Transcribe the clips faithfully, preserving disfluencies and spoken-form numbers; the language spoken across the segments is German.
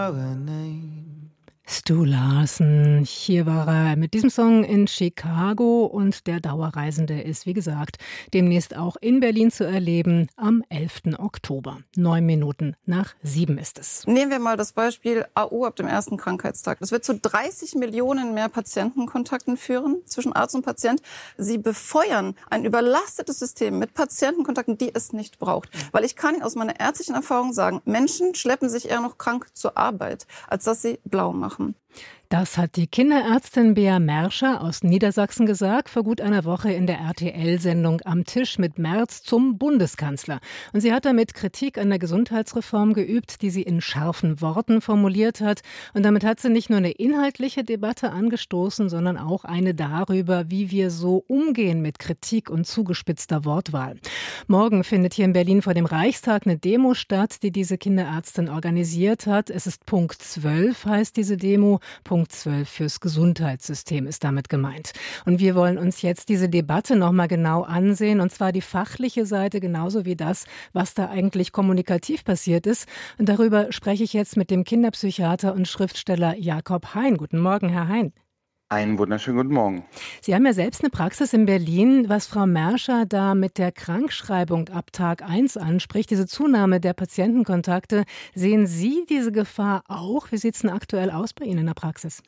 Stu Larsen, hier war er mit diesem Song in Chicago und der Dauerreisende ist, wie gesagt, demnächst auch in Berlin zu erleben am elften Oktober. Neun Minuten nach sieben ist es. Nehmen wir mal das Beispiel A U ab dem ersten Krankheitstag. Das wird zu dreißig Millionen mehr Patientenkontakten führen zwischen Arzt und Patient. Sie befeuern ein überlastetes System mit Patientenkontakten, die es nicht braucht. Weil ich kann Ihnen aus meiner ärztlichen Erfahrung sagen, Menschen schleppen sich eher noch krank zur Arbeit, als dass sie blau machen. Das hat die Kinderärztin Bea Merscher aus Niedersachsen gesagt, vor gut einer Woche in der R T L-Sendung Am Tisch mit Merz zum Bundeskanzler. Und sie hat damit Kritik an der Gesundheitsreform geübt, die sie in scharfen Worten formuliert hat. Und damit hat sie nicht nur eine inhaltliche Debatte angestoßen, sondern auch eine darüber, wie wir so umgehen mit Kritik und zugespitzter Wortwahl. Morgen findet hier in Berlin vor dem Reichstag eine Demo statt, die diese Kinderärztin organisiert hat. Es ist Punkt zwölf, heißt diese Demo. Punkt zwölf fürs Gesundheitssystem ist damit gemeint. Und wir wollen uns jetzt diese Debatte nochmal genau ansehen, und zwar die fachliche Seite genauso wie das, was da eigentlich kommunikativ passiert ist. Und darüber spreche ich jetzt mit dem Kinderpsychiater und Schriftsteller Jakob Hein. Guten Morgen, Herr Hein. Einen wunderschönen guten Morgen. Sie haben ja selbst eine Praxis in Berlin, was Frau Merscher da mit der Krankschreibung ab Tag eins anspricht, diese Zunahme der Patientenkontakte. Sehen Sie diese Gefahr auch? Wie sieht es denn aktuell aus bei Ihnen in der Praxis?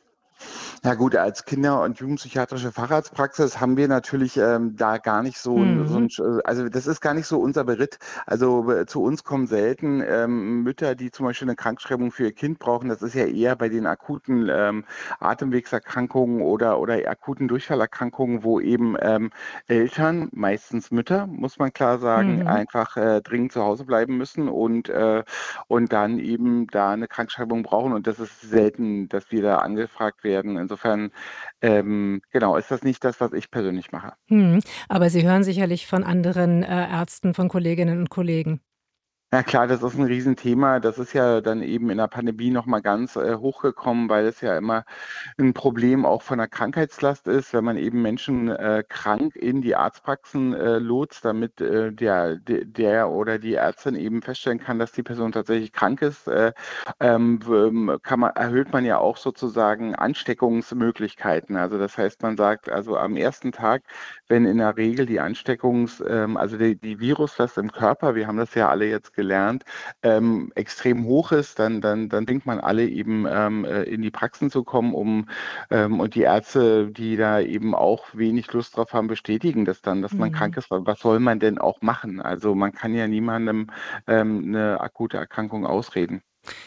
Ja gut, als Kinder- und Jugendpsychiatrische Facharztpraxis haben wir natürlich ähm, da gar nicht so, Mhm. ein, so ein, also das ist gar nicht so unser Beritt. Also äh, zu uns kommen selten ähm, Mütter, die zum Beispiel eine Krankschreibung für ihr Kind brauchen. Das ist ja eher bei den akuten ähm, Atemwegserkrankungen oder, oder akuten Durchfallerkrankungen, wo eben ähm, Eltern, meistens Mütter, muss man klar sagen, Mhm. einfach äh, dringend zu Hause bleiben müssen und, äh, und dann eben da eine Krankschreibung brauchen. Und das ist selten, dass wir da angefragt werden. Insofern, ähm, genau, ist das nicht das, was ich persönlich mache. Mhm. Aber Sie hören sicherlich von anderen äh, Ärzten, von Kolleginnen und Kollegen. Ja klar, das ist ein Riesenthema. Das ist ja dann eben in der Pandemie noch mal ganz äh, hochgekommen, weil es ja immer ein Problem auch von der Krankheitslast ist, wenn man eben Menschen äh, krank in die Arztpraxen äh, lotst, damit äh, der, de- der oder die Ärztin eben feststellen kann, dass die Person tatsächlich krank ist, äh, ähm, w- kann man, erhöht man ja auch sozusagen Ansteckungsmöglichkeiten. Also das heißt, man sagt also am ersten Tag, wenn in der Regel die Ansteckungs-, ähm, also die, die Viruslast im Körper, wir haben das ja alle jetzt gelernt, ähm, extrem hoch ist, dann, dann, dann bringt man alle eben ähm, äh, in die Praxen zu kommen, um ähm, und die Ärzte, die da eben auch wenig Lust drauf haben, bestätigen das dann, dass man krank Mhm. ist. Was soll man denn auch machen? Also man kann ja niemandem ähm, eine akute Erkrankung ausreden.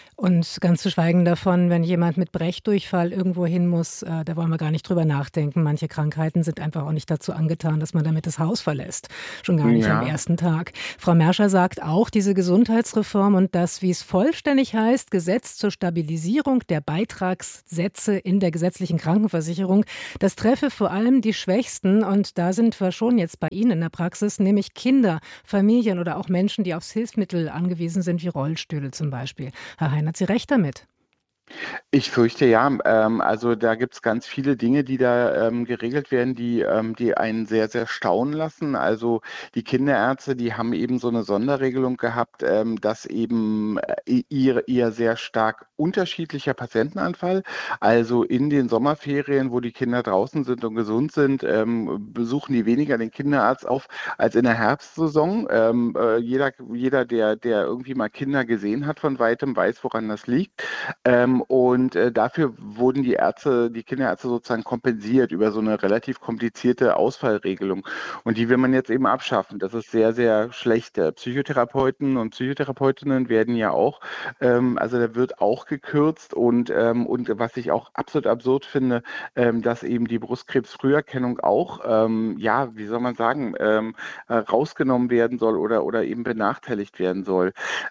Und ganz zu schweigen davon, wenn jemand mit Brechdurchfall irgendwo hin muss, äh, da wollen wir gar nicht drüber nachdenken. Manche Krankheiten sind einfach auch nicht dazu angetan, dass man damit das Haus verlässt. Schon gar nicht am Ja. ersten Tag. Frau Merscher sagt auch, diese Gesundheitsreform und das, wie es vollständig heißt, Gesetz zur Stabilisierung der Beitragssätze in der gesetzlichen Krankenversicherung, das treffe vor allem die Schwächsten. Und da sind wir schon jetzt bei Ihnen in der Praxis, nämlich Kinder, Familien oder auch Menschen, die aufs Hilfsmittel angewiesen sind, wie Rollstühle zum Beispiel. Herr Hein, hat sie recht damit? Ich fürchte ja. Ähm, also da gibt es ganz viele Dinge, die da ähm, geregelt werden, die, ähm, die einen sehr, sehr staunen lassen. Also die Kinderärzte, die haben eben so eine Sonderregelung gehabt, ähm, dass eben äh, ihr, ihr sehr stark unterschiedlicher Patientenanfall, also in den Sommerferien, wo die Kinder draußen sind und gesund sind, ähm, besuchen die weniger den Kinderarzt auf als in der Herbstsaison. Ähm, äh, jeder, jeder der, der irgendwie mal Kinder gesehen hat von weitem, weiß, woran das liegt. Ähm, und äh, dafür wurden die Ärzte, die Kinderärzte sozusagen kompensiert über so eine relativ komplizierte Ausfallregelung. Und die will man jetzt eben abschaffen. Das ist sehr, sehr schlecht. Äh, Psychotherapeuten und Psychotherapeutinnen werden ja auch, ähm, also da wird auch gekürzt und, ähm, und was ich auch absolut absurd finde, ähm, dass eben die Brustkrebsfrüherkennung auch, ähm, ja, wie soll man sagen, ähm, äh, rausgenommen werden soll oder, oder eben benachteiligt werden soll.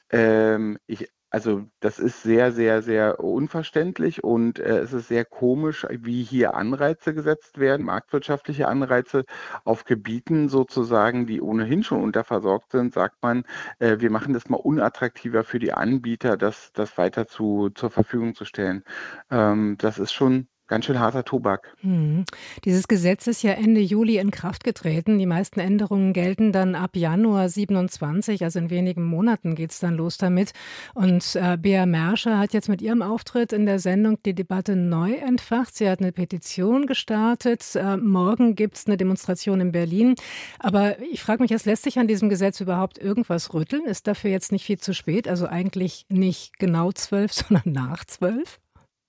Ähm, ich, also das ist sehr, sehr, sehr unverständlich und äh, es ist sehr komisch, wie hier Anreize gesetzt werden, marktwirtschaftliche Anreize auf Gebieten sozusagen, die ohnehin schon unterversorgt sind, sagt man, äh, wir machen das mal unattraktiver für die Anbieter, das, das weiter zu, zur Verfügung zu stellen. Ähm, das ist schon ganz schön harter Tobak. Mhm. Dieses Gesetz ist ja Ende Juli in Kraft getreten. Die meisten Änderungen gelten dann ab Januar siebenundzwanzig, also in wenigen Monaten geht es dann los damit. Und äh, Bea Merscher hat jetzt mit ihrem Auftritt in der Sendung die Debatte neu entfacht. Sie hat eine Petition gestartet. Äh, morgen gibt es eine Demonstration in Berlin. Aber ich frage mich, es lässt sich an diesem Gesetz überhaupt irgendwas rütteln? Ist dafür jetzt nicht viel zu spät? Also eigentlich nicht genau zwölf, sondern nach zwölf?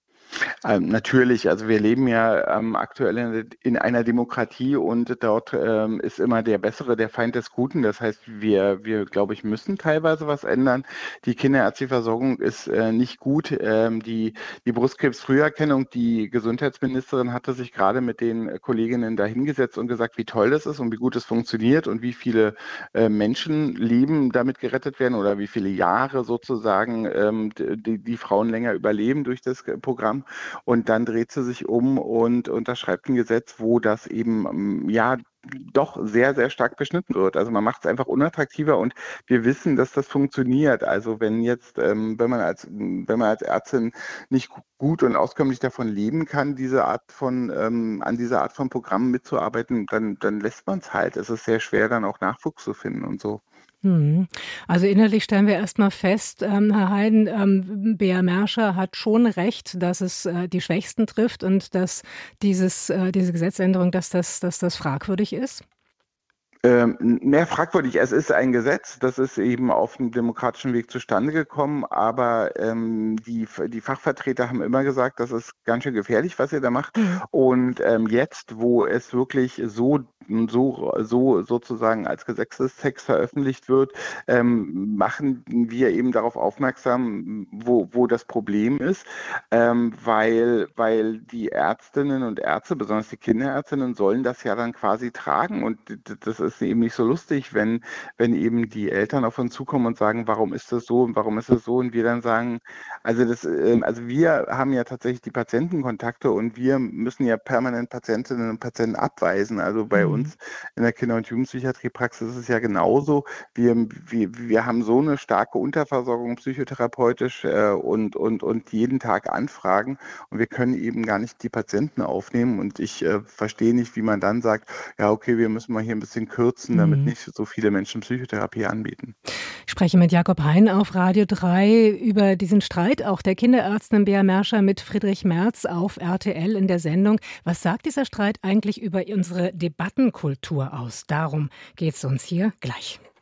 Ähm, natürlich, also wir leben ja ähm, aktuell in, in einer Demokratie und dort ähm, ist immer der Bessere der Feind des Guten. Das heißt, wir, wir glaube ich, müssen teilweise was ändern. Die kinderärztliche Versorgung ist äh, nicht gut. Ähm, die, die Brustkrebsfrüherkennung, die Gesundheitsministerin hatte sich gerade mit den Kolleginnen da hingesetzt und gesagt, wie toll das ist und wie gut es funktioniert und wie viele äh, Menschenleben damit gerettet werden oder wie viele Jahre sozusagen ähm, die, die Frauen länger überleben durch das Programm. Und dann dreht sie sich um und unterschreibt ein Gesetz, wo das eben ähm, ja doch sehr, sehr stark beschnitten wird. Also man macht es einfach unattraktiver und wir wissen, dass das funktioniert. Also wenn jetzt, ähm, wenn man als, wenn man als Ärztin nicht gut und auskömmlich davon leben kann, diese Art von, ähm, an dieser Art von Programmen mitzuarbeiten, dann, dann lässt man es halt. Es ist sehr schwer, dann auch Nachwuchs zu finden und so. Mhm. Also inhaltlich stellen wir erstmal fest, ähm, Herr Heiden, ähm, Bea Merscher hat schon recht, dass es äh, die Schwächsten trifft und dass dieses, äh, diese Gesetzänderung, dass das, dass das fragwürdig ist. Ähm, mehr fragwürdig. Es ist ein Gesetz, das ist eben auf dem demokratischen Weg zustande gekommen, aber ähm, die, die Fachvertreter haben immer gesagt, das ist ganz schön gefährlich, was ihr da macht. Mhm. Und ähm, jetzt, wo es wirklich so, so, so sozusagen als Gesetzestext veröffentlicht wird, ähm, machen wir eben darauf aufmerksam, wo, wo das Problem ist, ähm, weil, weil die Ärztinnen und Ärzte, besonders die Kinderärztinnen, sollen das ja dann quasi tragen und das ist eben nicht so lustig, wenn, wenn eben die Eltern auf uns zukommen und sagen, warum ist das so und warum ist das so und wir dann sagen, also das, ähm, also wir haben ja tatsächlich die Patientenkontakte und wir müssen ja permanent Patientinnen und Patienten abweisen. Also bei Mhm. uns in der Kinder- und Jugendpsychiatriepraxis ist es ja genauso. Wir, wir, wir haben so eine starke Unterversorgung psychotherapeutisch äh, und, und, und jeden Tag Anfragen und wir können eben gar nicht die Patienten aufnehmen und ich äh, verstehe nicht, wie man dann sagt, ja okay, wir müssen mal hier ein bisschen kürzen, damit Mhm. nicht so viele Menschen Psychotherapie anbieten. Ich spreche mit Jakob Hein auf Radio drei über diesen Streit auch der Kinderärztin Bea Merscher mit Friedrich Merz auf R T L in der Sendung. Was sagt dieser Streit eigentlich über unsere Debattenkultur aus? Darum geht es uns hier gleich.